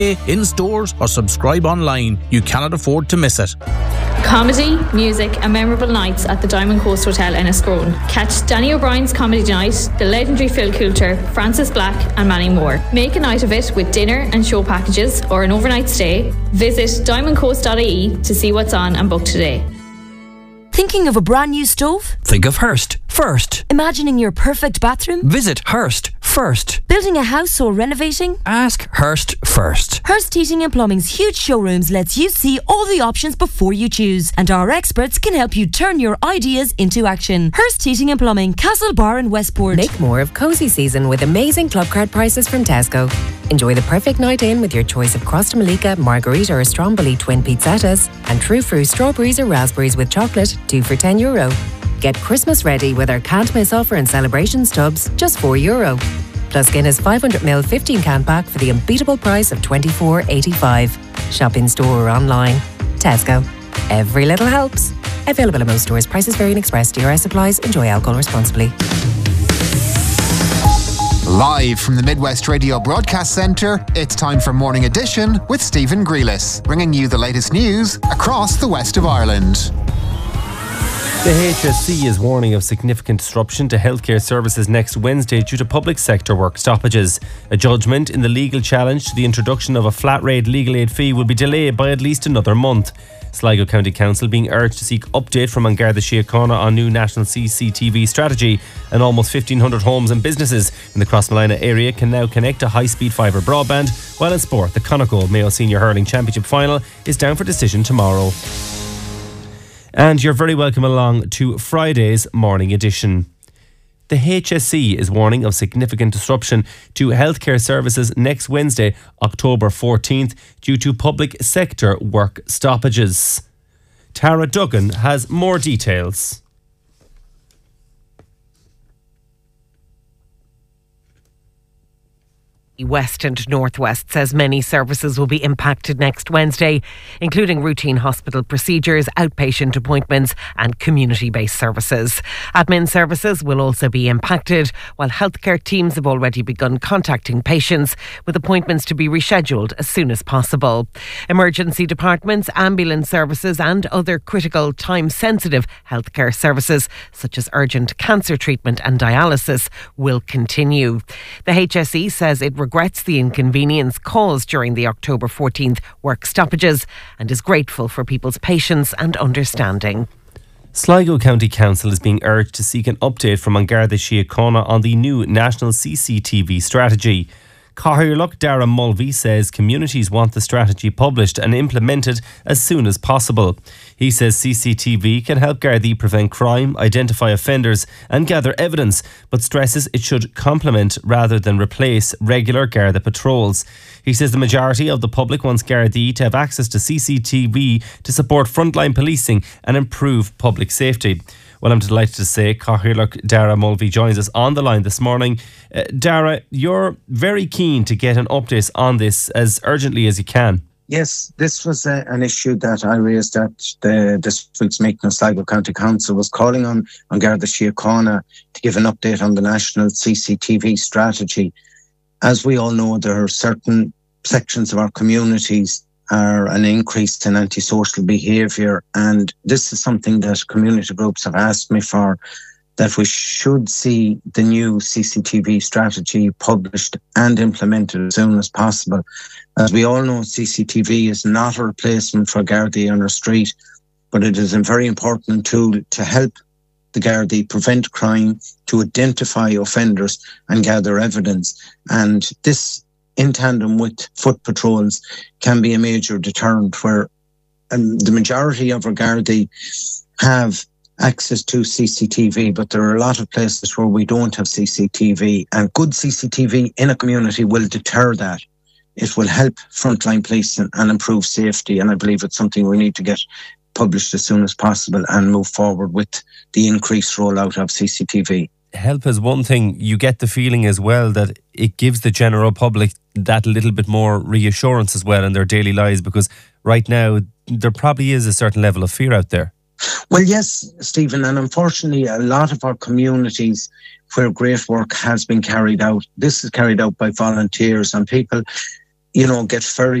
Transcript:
in stores or subscribe online. You cannot afford to miss it. Comedy, music and memorable nights at the Diamond Coast Hotel in Enniscrone. Catch Danny O'Brien's Comedy Night, the legendary Phil Coulter, Francis Black and many more. Make a night of it with dinner and show packages or an overnight stay. Visit diamondcoast.ie to see what's on and book today. Thinking of a brand new stove? Think of Hearst first. Imagining your perfect bathroom? Visit Hearst first. Building a house or renovating? Ask Hearst first. Hearst Heating and Plumbing's huge showrooms lets you see all the options before you choose, and our experts can help you turn your ideas into action. Hearst Heating and Plumbing, Castle Bar in Westport. Make more of cosy season with amazing club card prices from Tesco. Enjoy the perfect night in with your choice of Crosta Malika, Margarita or Stromboli twin pizzettas and True Fruit strawberries or raspberries with chocolate, 2 for €10. Get Christmas ready with our can't miss offer and celebrations tubs, just €4. Plus Guinness 500ml 15 can pack for the unbeatable price of $24.85. Shop in store or online. Tesco. Every little helps. Available at most stores. Prices vary in Express. DRS applies. Enjoy alcohol responsibly. Live from the Midwest Radio Broadcast Centre, it's time for Morning Edition with Stephen Grealis, bringing you the latest news across the west of Ireland. The HSE is warning of significant disruption to healthcare services next Wednesday due to public sector work stoppages. A judgment in the legal challenge to the introduction of a flat rate legal aid fee will be delayed by at least another month. Sligo County Council being urged to seek update from An Garda Síochána on new national CCTV strategy, and almost 1,500 homes and businesses in the Crossmolina area can now connect to high-speed fibre broadband. While in sport, the Connacht Mayo Senior Hurling Championship final is down for decision tomorrow. And you're very welcome along to Friday's Morning Edition. The HSE is warning of significant disruption to healthcare services next Wednesday, October 14th, due to public sector work stoppages. Tara Duggan has more details. West and Northwest says many services will be impacted next Wednesday, including routine hospital procedures, outpatient appointments and community-based services. Admin services will also be impacted, while healthcare teams have already begun contacting patients with appointments to be rescheduled as soon as possible. Emergency departments, ambulance services and other critical time-sensitive healthcare services, such as urgent cancer treatment and dialysis, will continue. The HSE says it regrets the inconvenience caused during the October 14th work stoppages and is grateful for people's patience and understanding. Sligo County Council is being urged to seek an update from An Garda Síochána on the new national CCTV strategy. Cathaoirleach Dara Mulvey says communities want the strategy published and implemented as soon as possible. He says CCTV can help Gardaí prevent crime, identify offenders and gather evidence, but stresses it should complement rather than replace regular Garda patrols. He says the majority of the public wants Gardaí to have access to CCTV to support frontline policing and improve public safety. Well, I'm delighted to say Cathaoirleach Dara Mulvey joins us on the line this morning. Dara, you're very keen to get an update on this as urgently as you can. Yes, this was an issue that I raised at this week's meeting of Sligo County Council, was calling on Garda Síochána to give an update on the national CCTV strategy. As we all know, there are certain sections of our communities are an increase in antisocial behaviour, and this is something that community groups have asked me for, that we should see the new CCTV strategy published and implemented as soon as possible. As we all know, CCTV is not a replacement for Gardaí on our street, but it is a very important tool to help the Gardaí prevent crime, to identify offenders and gather evidence. And this, in tandem with foot patrols, can be a major deterrent, where the majority of our Gardaí have access to CCTV, but there are a lot of places where we don't have CCTV, and good CCTV in a community will deter that. It will help frontline policing and improve safety, and I believe it's something we need to get published as soon as possible and move forward with the increased rollout of CCTV. Help is one thing. You get the feeling as well that it gives the general public that little bit more reassurance as well in their daily lives, because right now there probably is a certain level of fear out there. Well, yes, Stephen, and unfortunately a lot of our communities where great work has been carried out, this is carried out by volunteers, and people get ferry